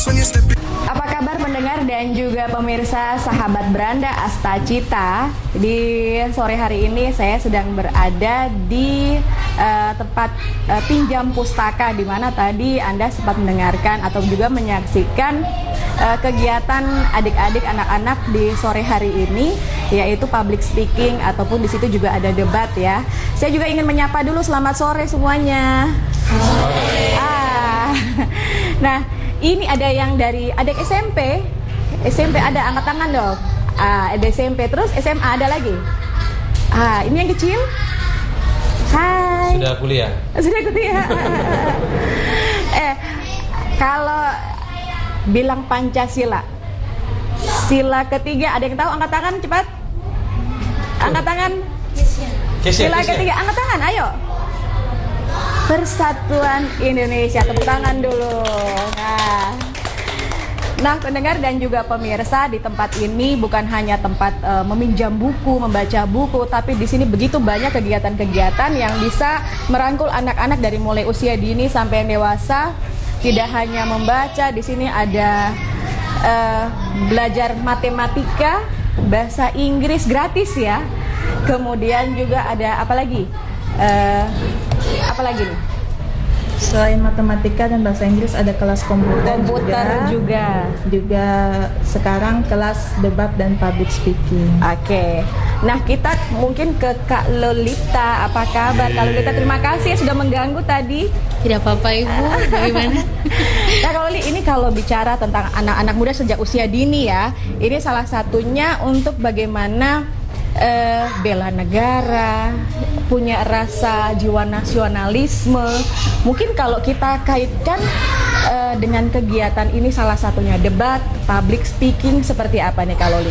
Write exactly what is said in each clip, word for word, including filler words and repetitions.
Apa kabar pendengar dan juga pemirsa sahabat Beranda Astacita? Di sore hari ini saya sedang berada di uh, tempat uh, pinjam pustaka, di mana tadi Anda sempat mendengarkan atau juga menyaksikan uh, kegiatan adik-adik anak-anak di sore hari ini, yaitu public speaking ataupun di situ juga ada debat ya. Saya juga ingin menyapa dulu, selamat sore semuanya. Ah, nah. Ini ada yang dari adik S M P, S M P ada, angkat tangan dong. Ah, ada S M P, terus S M A ada lagi. Ah, ini yang kecil. Hai. Sudah kuliah. Sudah kuliah. eh, kalau bilang Pancasila, sila ketiga, ada yang tahu? Angkat tangan cepat. Angkat tangan. Sila ketiga, angkat tangan, ayo. Persatuan Indonesia, tepuk tangan dulu. Nah, nah pendengar dan juga pemirsa, di tempat ini bukan hanya tempat uh, meminjam buku, membaca buku, tapi di sini begitu banyak kegiatan-kegiatan yang bisa merangkul anak-anak dari mulai usia dini sampai yang dewasa. Tidak hanya membaca, di sini ada uh, belajar matematika, bahasa Inggris gratis ya. Kemudian juga ada apa lagi? Uh, apa lagi nih? Selain matematika dan bahasa Inggris ada kelas komputer, komputer juga. juga. Juga sekarang kelas debat dan public speaking. Oke. Okay. Nah, kita mungkin ke Kak Lolita. Apa kabar Kak Lolita? Terima kasih sudah mengganggu tadi. Tidak apa-apa Ibu. Bagaimana? Nah, kalau ini kalau bicara tentang anak-anak muda sejak usia dini ya, ini salah satunya untuk bagaimana Uh, bela negara, punya rasa jiwa nasionalisme. Mungkin kalau kita kaitkan uh, dengan kegiatan ini, salah satunya debat, public speaking, seperti apa nih Kak Loli?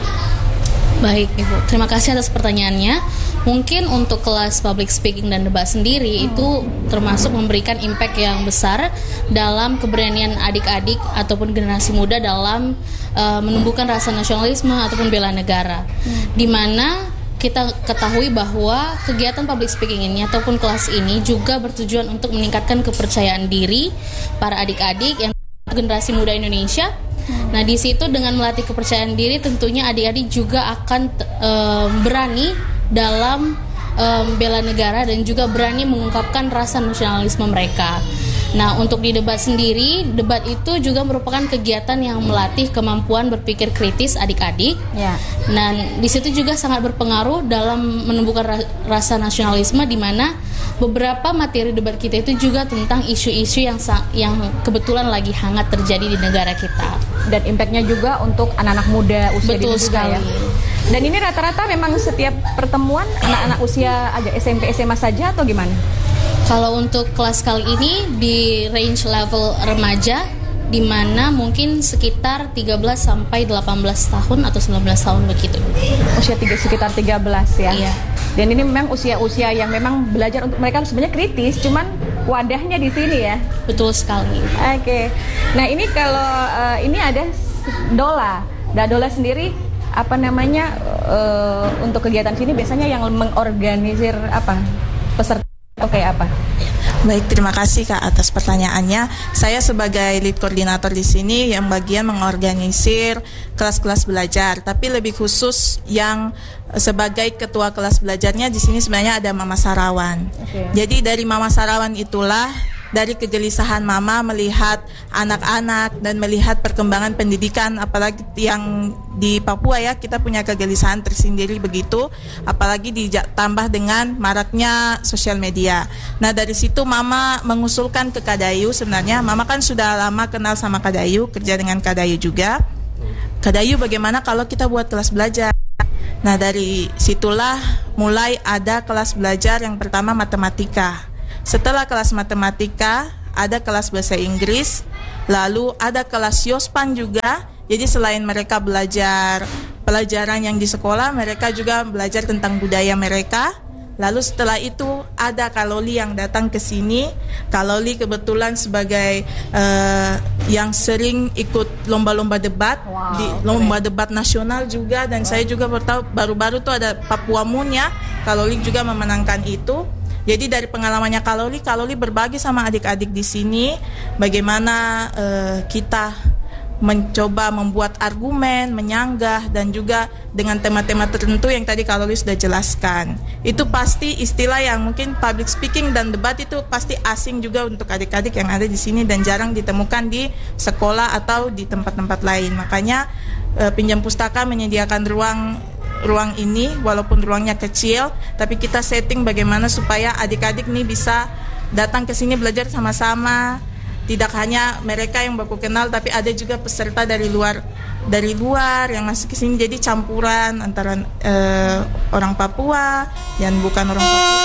Baik Ibu, terima kasih atas pertanyaannya. Mungkin untuk kelas public speaking dan debat sendiri hmm. itu termasuk memberikan impact yang besar dalam keberanian adik-adik ataupun generasi muda dalam uh, menumbuhkan rasa nasionalisme ataupun bela negara. Hmm. Di mana kita ketahui bahwa kegiatan public speaking ini ataupun kelas ini juga bertujuan untuk meningkatkan kepercayaan diri para adik-adik yang generasi muda Indonesia. Hmm. Nah, di situ dengan melatih kepercayaan diri, tentunya adik-adik juga akan um, berani dalam um, bela negara dan juga berani mengungkapkan rasa nasionalisme mereka. Nah, untuk di debat sendiri, debat itu juga merupakan kegiatan yang melatih kemampuan berpikir kritis adik-adik. Ya. Dan di situ juga sangat berpengaruh dalam menumbuhkan rasa nasionalisme, di mana beberapa materi debat kita itu juga tentang isu-isu yang yang kebetulan lagi hangat terjadi di negara kita. Dan impactnya juga untuk anak-anak muda usia Betul dini juga sekali. Ya. Dan ini rata-rata memang setiap pertemuan anak-anak usia agak S M P S M A saja atau gimana? Kalau untuk kelas kali ini di range level remaja, di mana mungkin sekitar tiga belas sampai delapan belas tahun atau sembilan belas tahun begitu. Usia tiga, sekitar tiga belas ya. Iya. Dan ini memang usia-usia yang memang belajar untuk mereka sebenarnya kritis, cuman wadahnya di sini ya. Betul sekali. Oke. Okay. Nah, ini kalau uh, ini ada Dola. Nah, Dola sendiri apa namanya uh, untuk kegiatan sini biasanya yang mengorganisir apa? Peserta Oke, okay, apa? Baik, terima kasih Kak atas pertanyaannya. Saya sebagai lead koordinator di sini yang bagian mengorganisir kelas-kelas belajar, tapi lebih khusus yang sebagai ketua kelas belajarnya di sini sebenarnya ada Mama Sarawan. Okay. Jadi dari Mama Sarawan itulah, dari kegelisahan Mama melihat anak-anak dan melihat perkembangan pendidikan, apalagi yang di Papua ya, kita punya kegelisahan tersendiri begitu, apalagi ditambah dengan maraknya sosial media. Nah, dari situ Mama mengusulkan ke Kadayu. Sebenarnya Mama kan sudah lama kenal sama Kadayu, kerja dengan Kadayu juga. Kadayu, bagaimana kalau kita buat kelas belajar? Nah, dari situlah mulai ada kelas belajar yang pertama matematika. Setelah kelas matematika, ada kelas bahasa Inggris, lalu ada kelas Yospan juga. Jadi selain mereka belajar pelajaran yang di sekolah, mereka juga belajar tentang budaya mereka. Lalu setelah itu ada Kak Loli yang datang ke sini. Kak Loli kebetulan sebagai uh, yang sering ikut lomba-lomba debat, wow, di lomba okay. debat nasional juga. Dan wow. saya juga bertahu baru-baru tuh ada Papua Moon ya. Kak Loli juga memenangkan itu. Jadi dari pengalamannya Kak Loli, Kak Loli berbagi sama adik-adik di sini bagaimana uh, kita mencoba membuat argumen, menyanggah, dan juga dengan tema-tema tertentu yang tadi Kak Loli sudah jelaskan. Itu pasti istilah yang mungkin public speaking dan debat itu pasti asing juga untuk adik-adik yang ada di sini dan jarang ditemukan di sekolah atau di tempat-tempat lain. Makanya eh, pinjam pustaka menyediakan ruang ruang ini, walaupun ruangnya kecil, tapi kita setting bagaimana supaya adik-adik nih bisa datang ke sini belajar sama-sama. Tidak hanya mereka yang baku kenal, tapi ada juga peserta dari luar dari luar yang masuk ke sini. Jadi campuran antara uh, orang Papua dan bukan orang Papua.